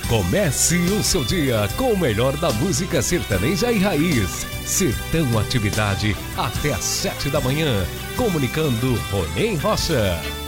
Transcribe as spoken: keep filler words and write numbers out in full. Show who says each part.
Speaker 1: Comece o seu dia com o melhor da música sertaneja e raiz. Sertão Atividade até às sete da manhã. Comunicando Ronem Rocha.